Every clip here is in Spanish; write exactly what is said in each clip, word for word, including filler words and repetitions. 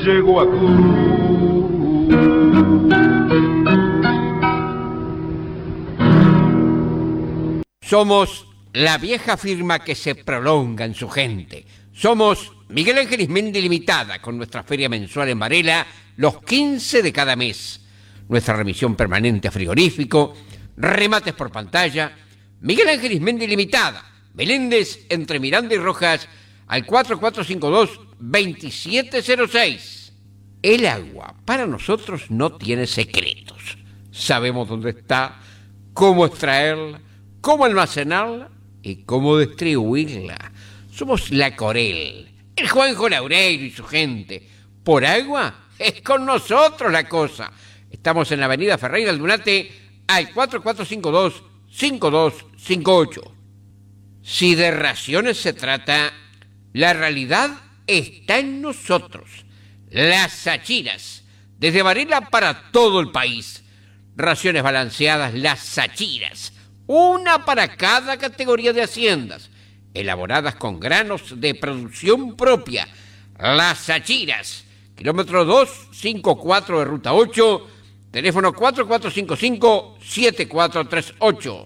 llegó a Somos la vieja firma que se prolonga en su gente. Somos Miguel Ángel Ismendi Limitada, con nuestra feria mensual en Varela los quince de cada mes. Nuestra remisión permanente a frigorífico, remates por pantalla. Miguel Ángel Ismendi Limitada, Meléndez, entre Miranda y Rojas, al cuatro cuatro cinco dos, dos siete cero seis. El agua para nosotros no tiene secretos. Sabemos dónde está, cómo extraerla, cómo almacenarla y cómo distribuirla. Somos la Corel, el Juanjo Laureiro y su gente. Por agua es con nosotros la cosa. Estamos en la avenida Ferreira Aldunate al cuatro cuatro cinco dos, cinco dos cinco ocho. Si de raciones se trata, la realidad está en nosotros. Las Sachiras, desde Varela para todo el país. Raciones balanceadas, las Sachiras. Una para cada categoría de haciendas, elaboradas con granos de producción propia. Las Sachiras, kilómetro doscientos cincuenta y cuatro de Ruta ocho, teléfono cuatro cuatro cinco cinco, siete cuatro tres ocho.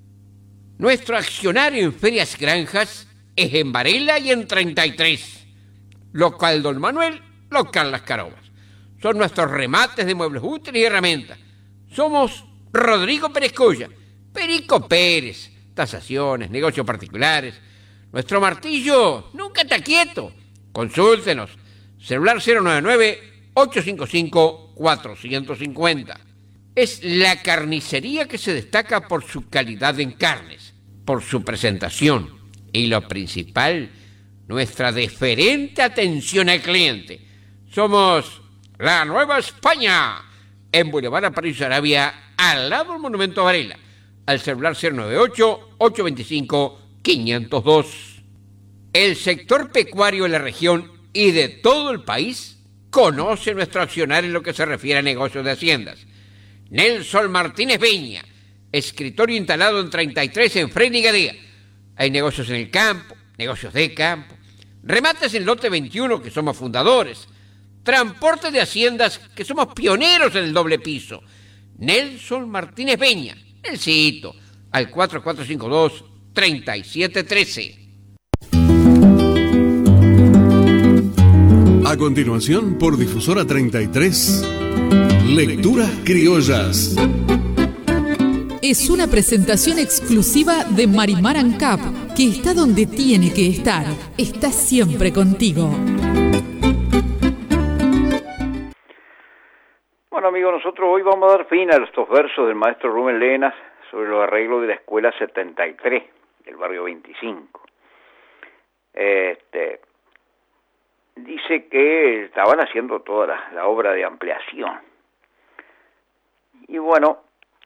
Nuestro accionario en Ferias Granjas es en Varela y en treinta y tres. Local Don Manuel, local Las Carobas. Son nuestros remates de muebles útiles y herramientas. Somos Rodrigo Pérez Colla, Perico Pérez, tasaciones, negocios particulares. Nuestro martillo nunca está quieto. Consúltenos. Celular cero nueve nueve, ocho cinco cinco, cuatro cinco cinco cero. Es la carnicería que se destaca por su calidad en carnes, por su presentación y, lo principal, nuestra deferente atención al cliente. Somos la Nueva España, en Boulevard Aparicio Arabia, al lado del Monumento a Varela. Al celular cero nueve ocho, ocho dos cinco, cinco cero dos. El sector pecuario de la región y de todo el país conoce nuestro accionar en lo que se refiere a negocios de haciendas. Nelson Martínez Peña, escritorio instalado en treinta y tres en Frei Gadea. Hay negocios en el campo, negocios de campo, remates en lote veintiuno, que somos fundadores, transporte de haciendas, que somos pioneros en el doble piso. Nelson Martínez Peña, Nelsito, al cuatro cuatro cinco dos, tres siete uno tres. A continuación, por Difusora treinta y tres, Lecturas Criollas. Es una presentación exclusiva de Marimar Ancap, que está donde tiene que estar. Está siempre contigo. Bueno, amigos, nosotros hoy vamos a dar fin a estos versos del maestro Rubén Lenas sobre los arreglos de la Escuela setenta y tres del barrio veinticinco. Este, dice que estaban haciendo toda la, la obra de ampliación. Y bueno,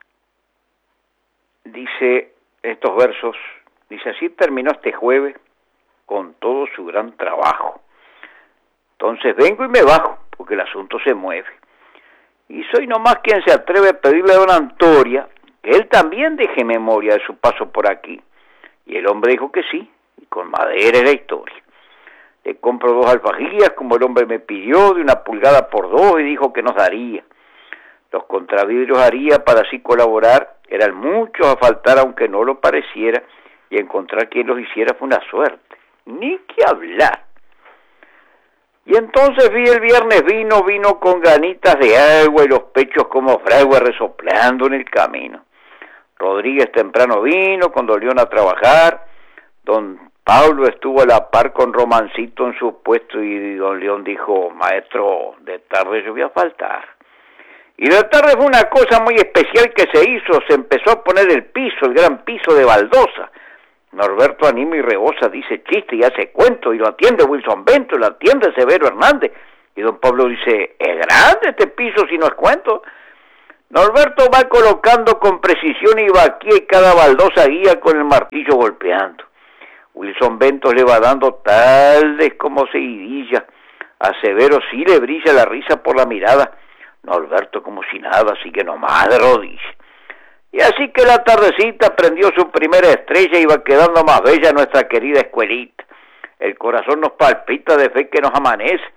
dice estos versos, dice: así terminó este jueves con todo su gran trabajo. Entonces vengo y me bajo, porque el asunto se mueve. Y soy nomás quien se atreve a pedirle a don Antoria que él también deje memoria de su paso por aquí. Y el hombre dijo que sí, y con madera es la historia. Le compro dos alfajillas, como el hombre me pidió, de una pulgada por dos, y dijo que nos daría. Los contravidrios haría para así colaborar, eran muchos a faltar, aunque no lo pareciera, y encontrar quien los hiciera fue una suerte. Ni que hablar. Y entonces vi el viernes vino, vino con ganitas de agua y los pechos como fragua resoplando en el camino. Rodríguez temprano vino con don León a trabajar. Don Pablo estuvo a la par con Romancito en su puesto y don León dijo: maestro, de tarde yo voy a faltar. Y de tarde fue una cosa muy especial que se hizo, se empezó a poner el piso, el gran piso de baldosa. Norberto anima y rebosa, dice chiste y hace cuento, y lo atiende Wilson Bento, y lo atiende Severo Hernández. Y don Pablo dice: es grande este piso si no es cuento. Norberto va colocando con precisión y vaquía y cada baldosa guía con el martillo golpeando. Wilson Bento le va dando tales como seguidilla. A Severo sí le brilla la risa por la mirada. Norberto como si nada, sigue nomás de rodillas. Y así que la tardecita prendió su primera estrella y va quedando más bella nuestra querida escuelita. El corazón nos palpita de fe que nos amanece.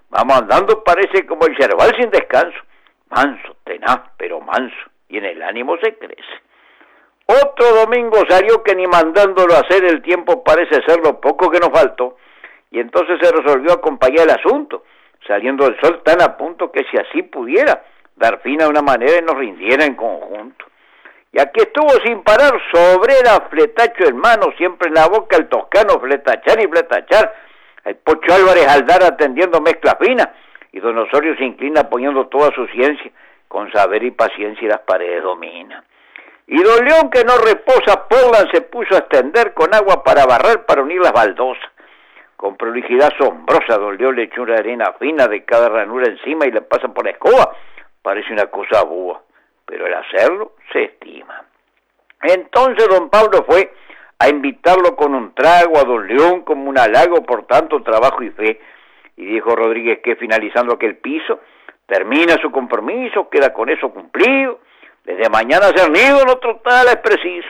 vamos andando, parece como el cerval sin descanso, manso, tenaz, pero manso, y en el ánimo se crece. Otro domingo salió que ni mandándolo a hacer el tiempo parece ser lo poco que nos faltó, y entonces se resolvió acompañar el asunto, saliendo el sol tan a punto que si así pudiera, dar fin a una manera y nos rindiera en conjunto. Y aquí estuvo sin parar, sobrera, fletacho en mano, siempre en la boca el toscano, fletachar y fletachar, el Pocho Álvarez Aldar atendiendo mezcla fina, y don Osorio se inclina poniendo toda su ciencia, con saber y paciencia y las paredes domina. Y don León, que no reposa, Portland se puso a extender con agua para barrer, para unir las baldosas. Con prolijidad asombrosa, don León le echó una arena fina de cada ranura encima y le pasa por la escoba. Parece una cosa boba, pero el hacerlo se estima. Entonces don Pablo fue a invitarlo con un trago a don León como un halago por tanto trabajo y fe, y dijo Rodríguez que finalizando aquel piso, termina su compromiso, queda con eso cumplido, desde mañana ser nido en otro tal es preciso.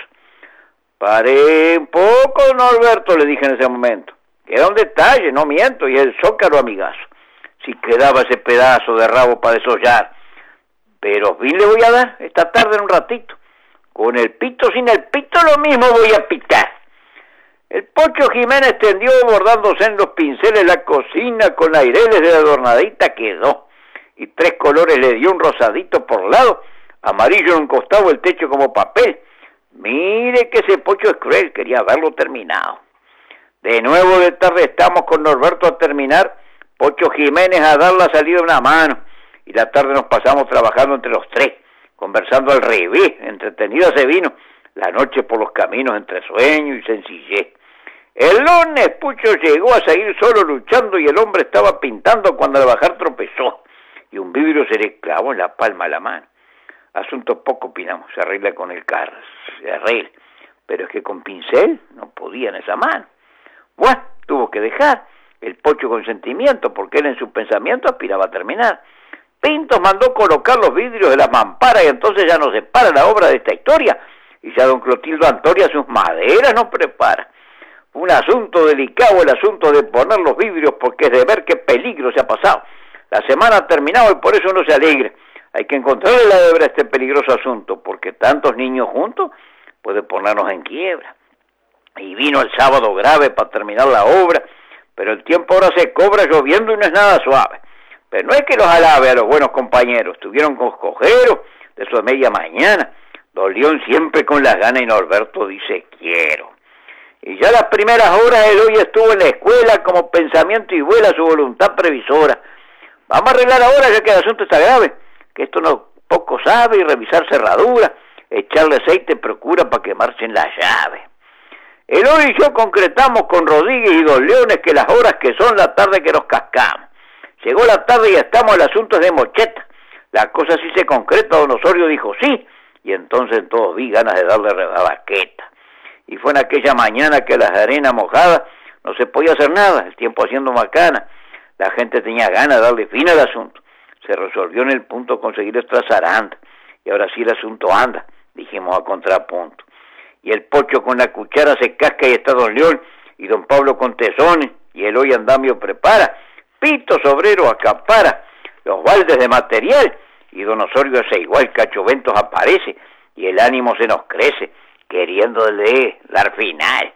Paré un poco, don Alberto, le dije en ese momento, queda un detalle, no miento, y el zócalo amigazo, si quedaba ese pedazo de rabo para desollar, pero fin le voy a dar esta tarde en un ratito, con el pito sin el pito lo mismo voy a pitar. El Pocho Jiménez tendió bordándose en los pinceles la cocina, con aireles de adornadita quedó, y tres colores le dio un rosadito por lado, amarillo en un costado, el techo como papel. Mire que ese Pocho es cruel, quería verlo terminado. De nuevo de tarde estamos con Norberto a terminar, Pocho Jiménez a dar la salida una mano, y la tarde nos pasamos trabajando entre los tres, conversando al revés, entretenida se vino, la noche por los caminos entre sueño y sencillez. El lunes Pucho llegó a seguir solo luchando y el hombre estaba pintando cuando al bajar tropezó, y un vidrio se le clavó en la palma de la mano. Asunto poco opinamos, se arregla con el carro, se arregla, pero es que con pincel no podía en esa mano. Bueno, tuvo que dejar, el Pocho con sentimiento, porque él en su pensamiento aspiraba a terminar. Pintos mandó colocar los vidrios de la mampara y entonces ya no se para la obra de esta historia, y ya don Clotildo Antoria sus maderas nos prepara. Un asunto delicado el asunto de poner los vidrios, porque es de ver qué peligro se ha pasado. La semana ha terminado y por eso uno se alegra. Hay que encontrarle la hebra a este peligroso asunto, porque tantos niños juntos puede ponernos en quiebra. Y vino el sábado grave para terminar la obra, pero el tiempo ahora se cobra lloviendo y no es nada suave. Pero no es que los alabe a los buenos compañeros, estuvieron con cojeros de su media mañana. Don León siempre con las ganas y Norberto dice quiero. Y ya las primeras horas él hoy estuvo en la escuela como pensamiento y vuela su voluntad previsora. Vamos a arreglar ahora ya que el asunto está grave, que esto no poco sabe, y revisar cerradura, echarle aceite procura para que marchen las llaves. El hoy y yo concretamos con Rodríguez y Don Leones que las horas que son la tarde que nos cascamos. Llegó la tarde y estamos, el asunto es de mocheta. La cosa sí se concreta, don Osorio dijo sí, y entonces todos vi ganas de darle rebaqueta. Y fue en aquella mañana que las arenas mojadas no se podía hacer nada, el tiempo haciendo macana. La gente tenía ganas de darle fin al asunto. Se resolvió en el punto conseguir esta zaranda, y ahora sí el asunto anda, dijimos a contrapunto. Y el Pocho con la cuchara se casca y está don León, y don Pablo con tesones, y el hoy andamio prepara, pito sobrero acapara, los baldes de material, y don Osorio hace igual, Cachoventos aparece, y el ánimo se nos crece, queriéndole dar final.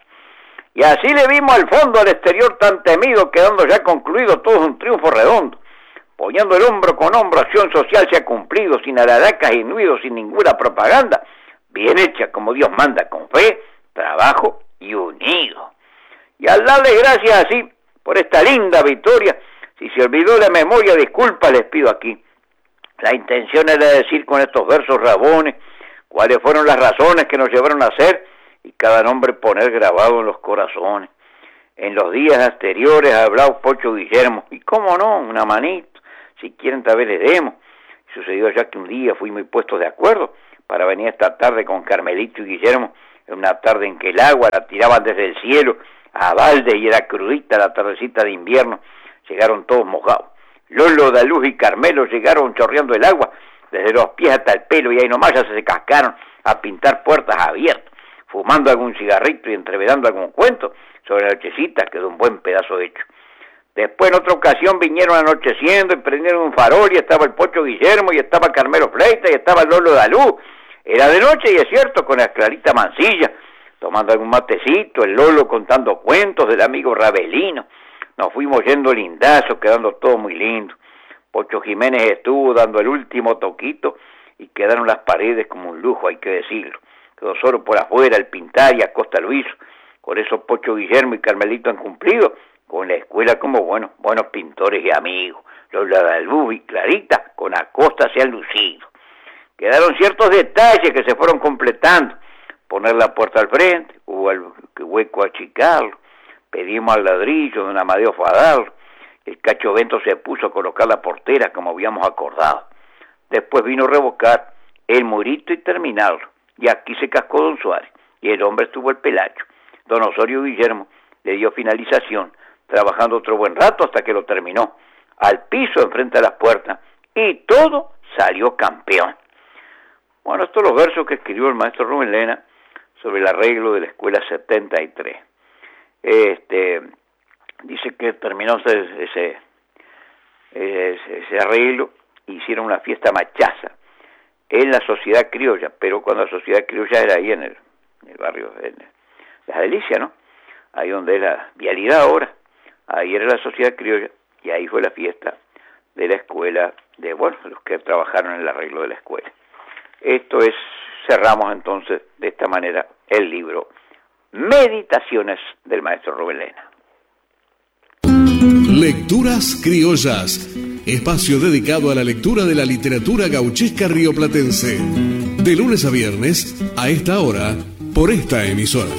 Y así le vimos al fondo, al exterior tan temido, quedando ya concluido todo un triunfo redondo. Poniendo el hombro con hombro, acción social se ha cumplido, sin alaracas y nudos, sin ninguna propaganda, bien hecha como Dios manda, con fe, trabajo y unido. Y al darle gracias así, por esta linda victoria, si se olvidó la memoria, disculpa les pido aquí. La intención era decir con estos versos rabones, cuáles fueron las razones que nos llevaron a hacer, y cada nombre poner grabado en los corazones. En los días anteriores ha hablado Pocho Guillermo, y cómo no, una manito, si quieren tal vez les demos. Sucedió ya que un día fuimos puestos de acuerdo para venir esta tarde con Carmelito y Guillermo, en una tarde en que el agua la tiraban desde el cielo a balde y era crudita la tardecita de invierno. Llegaron todos mojados. Lolo, Daluz y Carmelo llegaron chorreando el agua desde los pies hasta el pelo, y ahí nomás ya se cascaron a pintar puertas abiertas, fumando algún cigarrito y entrevedando algún cuento sobre la nochecita, quedó un buen pedazo hecho. Después en otra ocasión vinieron anocheciendo y prendieron un farol y estaba el Pocho Guillermo y estaba Carmelo Fleita y estaba el Lolo Dalú. Era de noche y es cierto, con la Clarita Mancilla, tomando algún matecito, el Lolo contando cuentos del amigo Ravelino. Nos fuimos yendo lindazos, quedando todo muy lindo. Pocho Jiménez estuvo dando el último toquito y quedaron las paredes como un lujo, hay que decirlo. Quedó solo por afuera el pintar y Acosta lo hizo. Por eso Pocho Guillermo y Carmelito han cumplido con la escuela como buenos, buenos pintores y amigos. Los Ladalú y Clarita con Acosta se han lucido. Quedaron ciertos detalles que se fueron completando. Poner la puerta al frente, hubo el hueco achicarlo, pedimos al ladrillo de un Amadeo Fadal, el Cacho Bento se puso a colocar la portera como habíamos acordado. Después vino a revocar el murito y terminarlo. Y aquí se cascó Don Suárez, y el hombre estuvo el Pelacho. Don Osorio Guillermo le dio finalización, trabajando otro buen rato hasta que lo terminó. Al piso enfrente a las puertas, y todo salió campeón. Bueno, estos son los versos que escribió el maestro Rubén Lena sobre el arreglo de la escuela setenta y tres. Este, dice que terminó ese, ese, ese, ese arreglo, hicieron una fiesta machaza en la Sociedad Criolla, pero cuando la Sociedad Criolla era ahí en el, en el barrio de Las Delicias, ¿no? Ahí donde es la vialidad ahora, ahí era la Sociedad Criolla, y ahí fue la fiesta de la escuela, de, bueno, los que trabajaron en el arreglo de la escuela. Esto es, cerramos entonces de esta manera el libro Meditaciones del maestro Rubén Lena. Lecturas Criollas, espacio dedicado a la lectura de la literatura gauchesca rioplatense. De lunes a viernes, a esta hora, por esta emisora.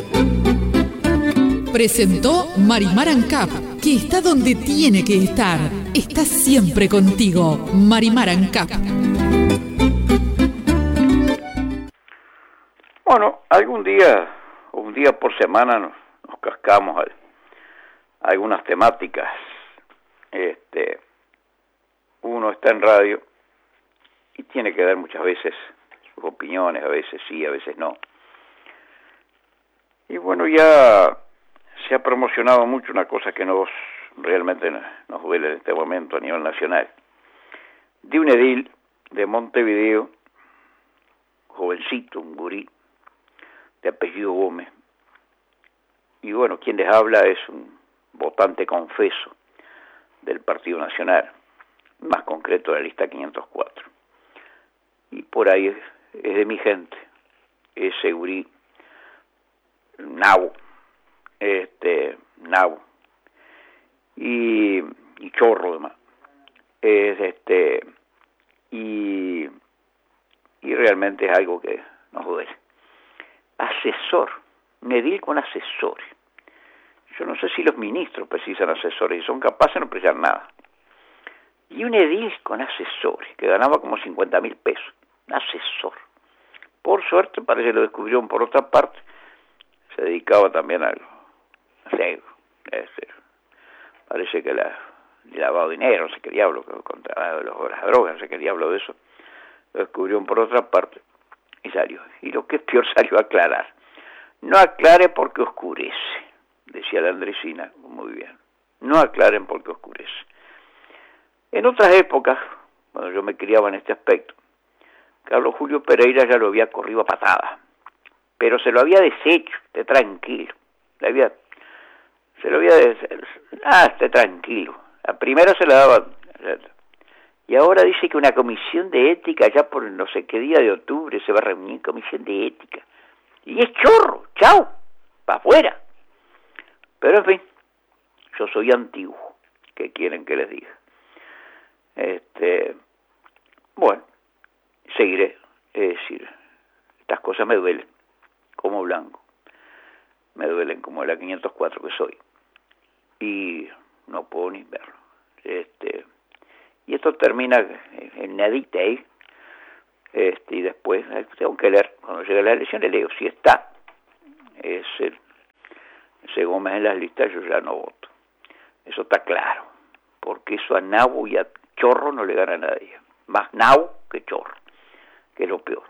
Presentó Marimar Ancap, que está donde tiene que estar. Está siempre contigo, Marimar Ancap. Bueno, algún día, un día por semana nos, nos cascamos a, a algunas temáticas. Este, uno está en radio y tiene que dar muchas veces sus opiniones, a veces sí, a veces no. Y bueno, ya se ha promocionado mucho una cosa que nos realmente nos duele en este momento a nivel nacional. De un edil de Montevideo, jovencito, un gurí, de apellido Gómez. Y bueno, quien les habla es un votante confeso del Partido Nacional, más concreto de la lista quinientos cuatro. Y por ahí es, es de mi gente, ese gurí, nabo, este, nabo, y, y chorro además, es este, y, y realmente es algo que nos duele. Asesor, medir con asesores. Yo no sé si los ministros precisan asesores y son capaces de no precisar nada. Y un edil con asesores, que ganaba como cincuenta mil pesos. Un asesor. Por suerte, parece que lo descubrieron por otra parte. Se dedicaba también al negro. Este, parece que la, le lavado dinero, no sé qué diablo, contra los, las drogas, no sé qué diablo de eso. Lo descubrieron por otra parte. Y salió. Y lo que es peor, salió a aclarar. No aclare porque oscurece, decía la Andresina, muy bien. No aclaren porque oscurece. En otras épocas, cuando yo me criaba en este aspecto, Carlos Julio Pereira ya lo había corrido a patadas, pero se lo había deshecho, esté tranquilo. Le había, se lo había deshecho. Ah, esté tranquilo. La primera se la daba. Y ahora dice que una comisión de ética, ya por no sé qué día de octubre, se va a reunir comisión de ética. Y es chorro, chau, para afuera. Pero en fin, yo soy antiguo, ¿qué quieren que les diga? Este, bueno, seguiré, es decir, estas cosas me duelen, como Blanco, me duelen como la quinientos cuatro que soy, y no puedo ni verlo. Este, y esto termina en nadita ahí, este, y después tengo que leer, cuando llegue la elección le leo, si está ese, ese Gómez en las listas, yo ya no voto. Eso está claro, porque eso a nabo y a chorro no le gana a nadie, más nabo que chorro, que es lo peor.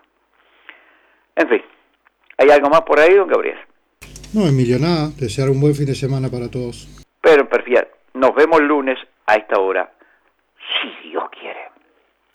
En fin, ¿hay algo más por ahí, don Gabriel? No, Emilio, nada, desear un buen fin de semana para todos. Pero, perfecto. nos vemos el lunes a esta hora, si Dios quiere.